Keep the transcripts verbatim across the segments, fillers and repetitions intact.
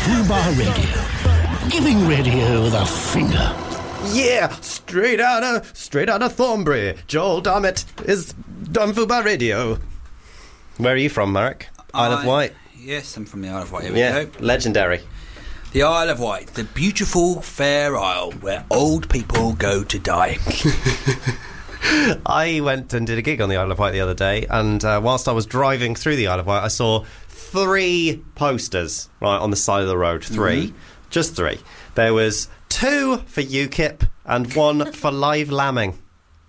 Fubar Radio. Giving radio the finger. Yeah, straight out of straight out of Thornbury. Joel Dummett is done Fubar Radio. Where are you from, Marek? Isle of Wight. Yes, I'm from the Isle of Wight. Here we Yeah, go. legendary. The Isle of Wight, the beautiful, fair isle where old people go to die. I went and did a gig on the Isle of Wight the other day, and uh, whilst I was driving through the Isle of Wight, I saw three posters right on the side of the road. Three, mm-hmm. just three. There was two for UKIP and one for live lambing.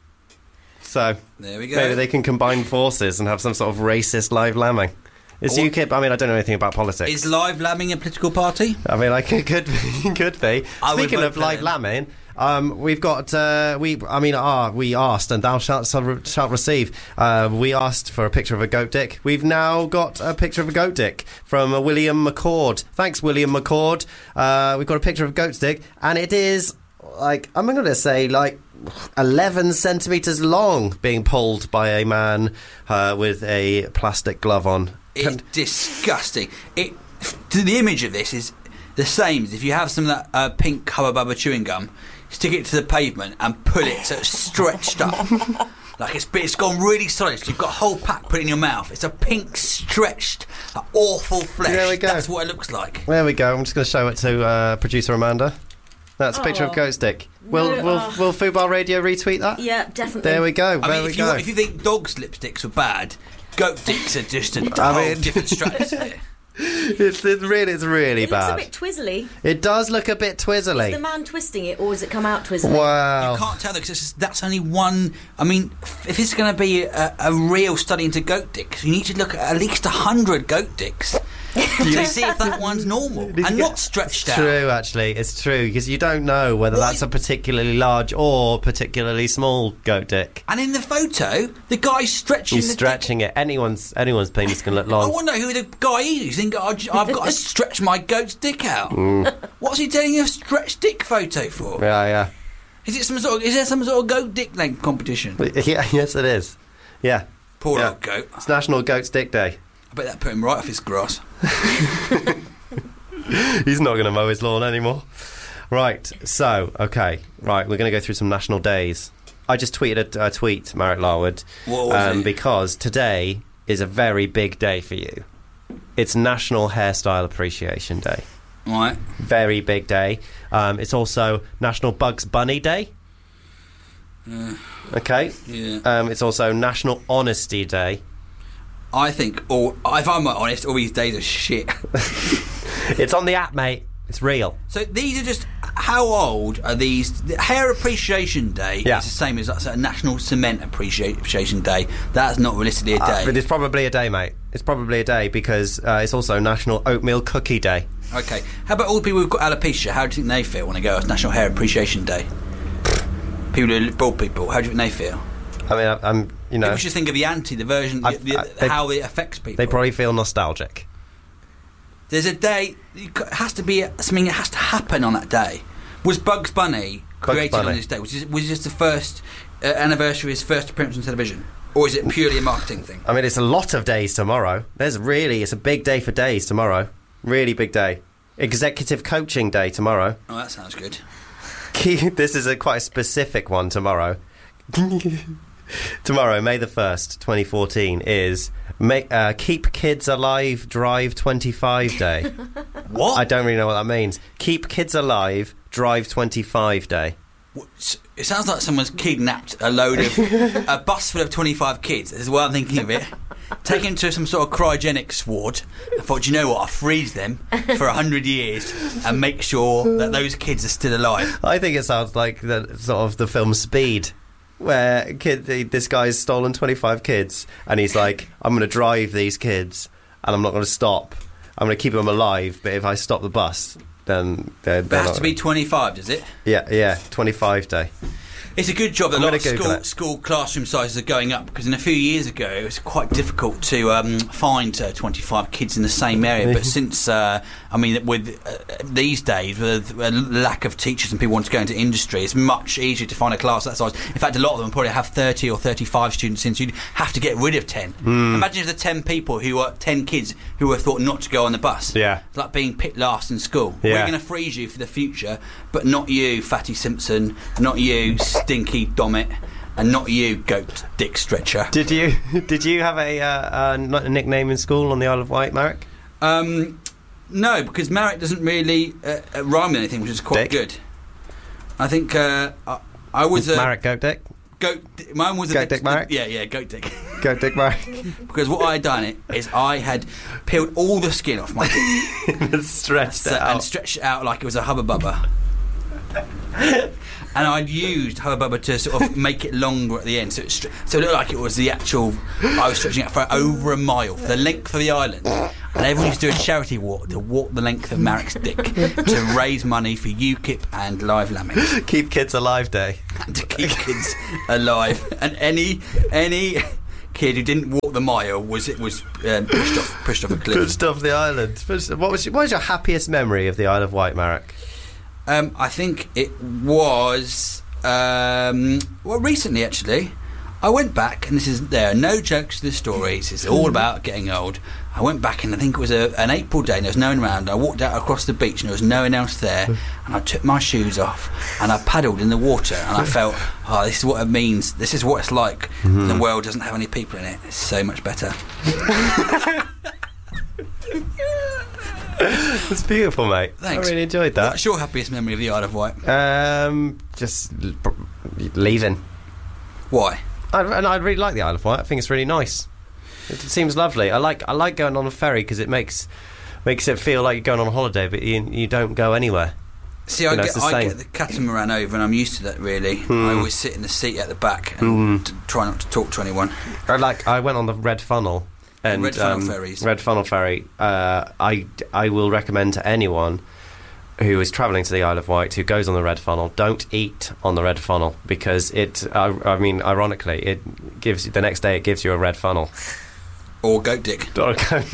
So there we go. Maybe they can combine forces and have some sort of racist live lambing. Is what? UKIP? I mean, I don't know anything about politics. Is live lambing a political party? I mean, like it could be. Could be. I Speaking of live them. lambing, um, we've got uh, we. I mean, ah, we asked, and thou shalt shalt receive. Uh, we asked for a picture of a goat dick. We've now got a picture of a goat dick from uh, William McCord. Thanks, William McCord. Uh, we've got a picture of a goat dick, and it is like I'm going to say like eleven centimetres long, being pulled by a man uh, with a plastic glove on. It's disgusting. It the image of this is the same as if you have some of that uh, pink Hubba Bubba chewing gum, stick it to the pavement and pull it so it's stretched up. Like it's it's gone really solid. So you've got a whole pack put in your mouth. It's a pink stretched, uh, awful flesh. There we go. That's what it looks like. There we go. I'm just going to show it to uh, producer Amanda. That's a picture oh. of goat stick. Will no, will oh. will Fubar Radio retweet that? Yeah, definitely. There we go. I there mean, we if go. you if you think dogs' lipsticks were bad, goat dicks are just a I whole mean- different stratosphere. It's, it's really it's really It bad. looks a bit twizzly. It does look a bit twizzly. Is the man twisting it, or has it come out twizzly? Wow. You can't tell because that's only one. I mean, if it's going to be a, a real study into goat dicks, you need to look at at least a hundred goat dicks to see if that one's normal and not stretched It's out. true, actually. It's true, because you don't know whether What that's is- a particularly large or particularly small goat dick. And in the photo, the guy's stretching. He's the stretching it. Anyone's anyone's penis can look Dick. I long. wonder who the guy is. You think "Oh, j- I've got to stretch my goat's dick out? What's he taking a stretched dick photo for? Yeah, Is it some sort of? Is there some sort of goat dick length competition? yeah. Yeah, yes, it is. Yeah. Poor Yeah. old goat. It's National Goat's Dick Day. I bet that put him right off his grass. He's not going to mow his lawn anymore. Right, so, okay. Right, we're going to go through some national days. I just tweeted a, a tweet, Marek Larwood, What was um, it? because today is a very big day for you. It's National Hairstyle Appreciation Day. Right. Very big day. Um, it's also National Bugs Bunny Day. Uh, Okay. yeah. Um, it's also National Honesty Day. I think, or if I'm honest, all these days are shit. It's on the app, mate. It's real. So these are just. How old are these? The Hair Appreciation Day Yeah. is the same as like, National Cement Appreciation Day. That's not realistically a day. Uh, but it's probably a day, mate. It's probably a day because uh, it's also National Oatmeal Cookie Day. Okay. How about all the people who've got alopecia? How do you think they feel when they go? It's National Hair Appreciation Day. People who are bald people. How do you think they feel? I mean, I, I'm, you know, People should think of the anti, the version, I- the, I- the, they- how it affects people. they probably feel nostalgic. There's a day. It has to be something that has to happen on that day. Was Bugs Bunny Bugs created Bunny. on this day? Was this, was this the first uh, anniversary, his first appearance on television, or is it purely a marketing thing? I mean, it's a lot of days tomorrow. There's really, it's a big day for days tomorrow. Really big day. Executive Coaching Day tomorrow. Oh, that sounds good. This is a quite a specific one tomorrow. Tomorrow, May the first, twenty fourteen, is make, uh, Keep Kids Alive Drive twenty-five Day. What? I don't really know what that means. Keep Kids Alive Drive twenty-five Day. What- It sounds like someone's kidnapped a load of a bus full of twenty-five kids. This is what I'm thinking of it. Take them to some sort of cryogenics ward. I thought, do you know what? I'll freeze them for a hundred years and make sure that those kids are still alive. I think it sounds like the sort of the film Speed, where kid, this guy's stolen twenty-five kids, and he's like, I'm going to drive these kids, and I'm not going to stop. I'm going to keep them alive, but if I stop the bus, then they're, It they're has not. to be twenty-five, does it? Yeah, yeah, twenty-five Day. It's a good job that I'm a lot of gonna Google school, it. school classroom sizes are going up, because in a few years ago it was quite difficult to um, find uh, twenty-five kids in the same area. But since, uh, I mean, with uh, these days, with a lack of teachers and people want to go into industry, it's much easier to find a class that size. In fact, a lot of them probably have thirty or thirty-five students in, so you'd have to get rid of ten. Mm. Imagine if the ten people who are ten kids who were thought not to go on the bus. Yeah. It's like being picked last in school. Yeah. We're going to freeze you for the future, but not you, Fatty Simpson, not you, Stinky Domit, and not you, Goat Dick Stretcher. Did you did you have a, uh, a, not a nickname in school on the Isle of Wight, Marek? Um, no, because Marek doesn't really uh, uh, rhyme with anything, which is quite Dick? good. I think uh, I, I was a Marek Goat Dick? Goat. Mine was a Goat Dick Marek? Yeah, yeah, Goat Dick. Goat Dick Marek. Because what I had done it is I had peeled all the skin off my dick Stretched so, it out. and stretched it out like it was a Hubba Bubba. And I'd used Hubba Bubba to sort of make it longer at the end, so it, stre- so it looked like it was the actual. I was stretching it for over a mile, for the length of the island. And everyone used to do a charity walk to walk the length of Marek's dick to raise money for UKIP and Live Lambing, Keep Kids Alive Day. and to keep kids alive. And any any kid who didn't walk the mile was it was um, pushed off pushed off a cliff. Pushed off the island. Pushed- What was, your, what was your happiest memory of the Isle of Wight, Marek? Um, I think it was um, well recently actually. I went back, and this is there are no jokes to the stories. It's all about getting old. I went back, and I think it was a, an April day, and there was no one around. I walked out across the beach, and there was no one else there. And I took my shoes off, and I paddled in the water, and I felt, oh, this is what it means. This is what it's like. Mm-hmm. The world doesn't have any people in it. It's so much better. It's beautiful, mate. Thanks. I really enjoyed that. What's your happiest memory of the Isle of Wight? Um, just l- leaving. Why? I, and I really like the Isle of Wight. I think it's really nice. It seems lovely. I like I like going on a ferry because it makes makes it feel like you're going on a holiday, but you you don't go anywhere. See, I, You know, get, it's the I same. get the catamaran over, and I'm used to that, really. Hmm. I always sit in the seat at the back and t- try not to talk to anyone. I like. I went on the Red Funnel and Red Funnel um, ferries. Red Funnel ferry. Uh, I I will recommend to anyone who is travelling to the Isle of Wight who goes on the Red Funnel, don't eat on the Red Funnel because it. I, I mean, ironically, it gives the next day it gives you a red funnel. Or goat dick. there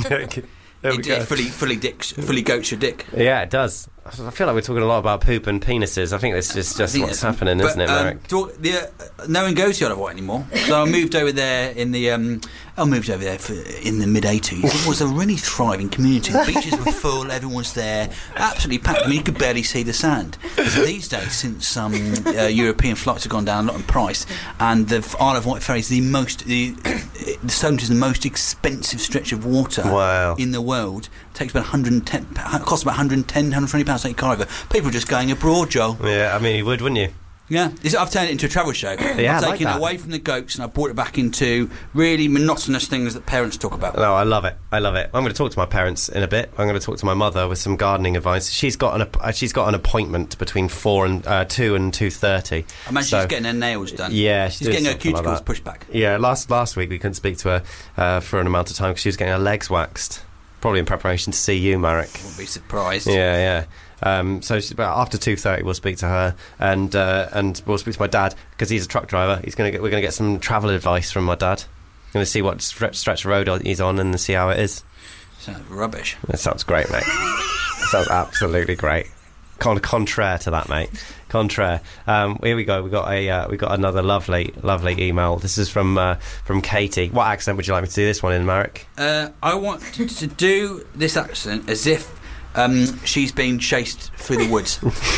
we It, go. it fully, fully, dicks, fully goats your dick. Yeah, it does. I feel like we're talking a lot about poop and penises. I think it's just, I just think what's it's- happening, but, isn't it, um, Marek? do- the, uh, no one goes to the Isle of Wight anymore. So I moved over there in the. Um, I moved over there for, in the mid eighties. It was a really thriving community. The beaches were full. Everyone was there, absolutely packed. I mean, you could barely see the sand. So these days, since some uh, European flights have gone down a lot in price, and the Isle of Wight ferry is the most, the, the Solent is the most expensive stretch of water Wow. in the world. It takes about one hundred ten, costs about one hundred ten, one hundred twenty pounds to take a car over. People are just going abroad, Joel. Yeah, I mean, you would, wouldn't you? Yeah, this, I've turned it into a travel show. Yeah, I I've like taken that. it away from the goats and I've brought it back into really monotonous things that parents talk about. No, I love it. I love it. I'm going to talk to my parents in a bit. I'm going to talk to my mother with some gardening advice. She's got an app- uh, she's got an appointment between four and uh, two and two thirty. I imagine So- she's getting her nails done. Yeah, she's she's doing getting her something like cuticles that. pushed back. Yeah, last last week we couldn't speak to her uh, for an amount of time because she was getting her legs waxed, probably in preparation to see you, Marek. Wouldn't be surprised. Yeah, yeah. Um, so she's about after two thirty, we'll speak to her, and uh, and we'll speak to my dad because he's a truck driver. He's gonna get, we're gonna get some travel advice from my dad. Going to see what stretch, stretch of road he's on and see how it is. Sounds rubbish. That sounds great, mate. That sounds absolutely great. Con- contraire to that, mate. Contraire. Um, here we go. We got a uh, we got another lovely, lovely email. This is from uh, from Katie. What accent would you like me to do this one in, Marek? Uh, I want to, to do this accent as if um, she's being chased through the woods.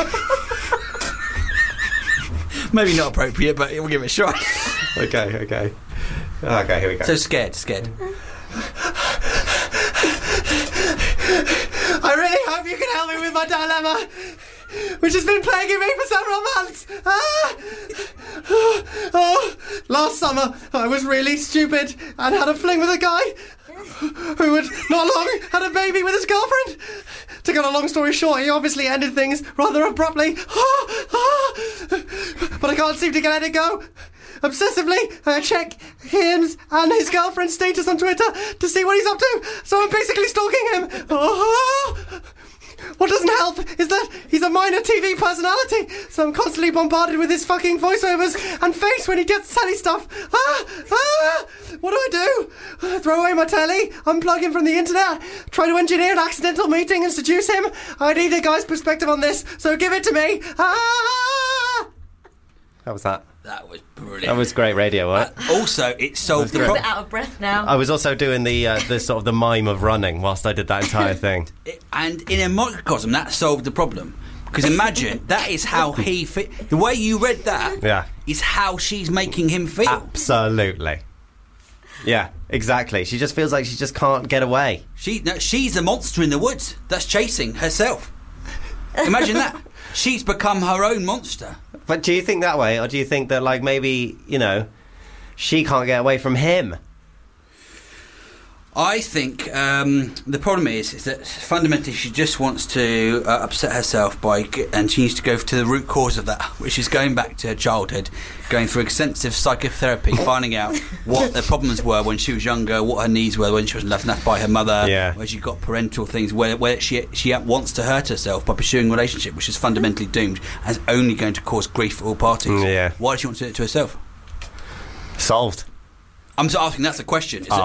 Maybe not appropriate, but we'll give it a shot. Okay, okay, okay. Here we go. So scared, scared. I really hope you can help me with my dilemma, which has been plaguing me for several months. Ah! Oh, last summer, I was really stupid and had a fling with a guy who had not long had a baby with his girlfriend. To cut a long story short, he obviously ended things rather abruptly. Ah, ah. But I can't seem to let it go. Obsessively, I check him and his girlfriend's status on Twitter to see what he's up to. So I'm basically stalking him. Oh, what What doesn't help is that he's a minor T V personality, so I'm constantly bombarded with his fucking voiceovers and face when he gets telly stuff. Ah! Ah! What do I do? Uh, throw away my telly, unplug him from the internet, try to engineer an accidental meeting and seduce him? I need a guy's perspective on this, so give it to me. Ah! How was that? That was brilliant. That was great radio, right? Uh, also, it solved the I'm a bit problem. out of breath now. I was also doing the uh, the sort of the mime of running whilst I did that entire thing. And in a microcosm, that solved the problem. Because imagine, that is how he fe- the way you read that Yeah. is how she's making him feel. Absolutely. Yeah, exactly. She just feels like she just can't get away. She, no, she's a monster in the woods that's chasing herself. Imagine that. She's become her own monster. But do you think that way, or do you think that, like, maybe, you know, she can't get away from him? I think um, the problem is, is that fundamentally she just wants to uh, upset herself by, g- and she needs to go to the root cause of that, which is going back to her childhood, going through extensive psychotherapy, finding out what the problems were when she was younger, what her needs were when she was left enough by her mother, Yeah. where she got parental things, where, where she she wants to hurt herself by pursuing a relationship which is fundamentally doomed and is only going to cause grief for all parties. Yeah. Why does she want to do it to herself? Solved. I'm just asking, that's the question. Is Oh,